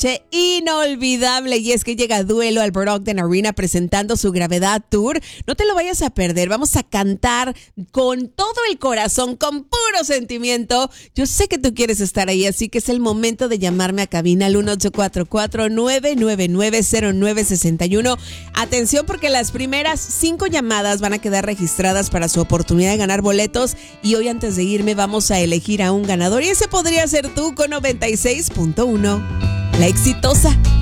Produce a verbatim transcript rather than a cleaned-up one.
noche inolvidable y es que llega Duelo al Brockton Arena presentando su Gravedad Tour. No te lo vayas a perder, vamos a cantar con todo el corazón, con puro sentimiento. Yo sé que tú quieres estar ahí, así que es el momento de llamarme a cabina al uno ocho cuatro cuatro, nueve nueve nueve, cero nueve seis uno. Atención porque las primeras cinco llamadas van a quedar registradas para su oportunidad de ganar boletos y hoy antes de irme vamos a elegir a un ganador y ese podría ser tú con noventa y seis punto uno. La exitosa.